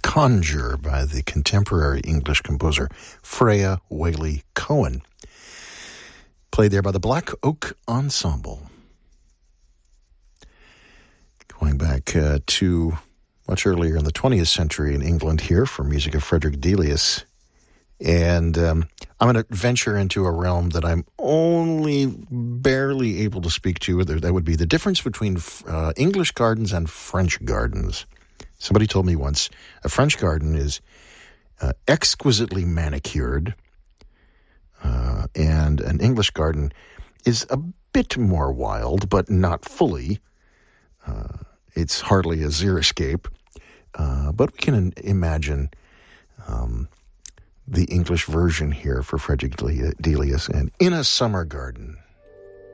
Conjure by the contemporary English composer Freya Whaley Cohen. Played there by the Black Oak Ensemble. Going back to much earlier in the 20th century in England here for music of Frederick Delius. And I'm going to venture into a realm that I'm only barely able to speak to. That would be the difference between English gardens and French gardens. Somebody told me once, a French garden is exquisitely manicured, and an English garden is a bit more wild, but not fully. It's hardly a xeriscape, but we can imagine the English version here for Frederick Delius, and In a Summer Garden.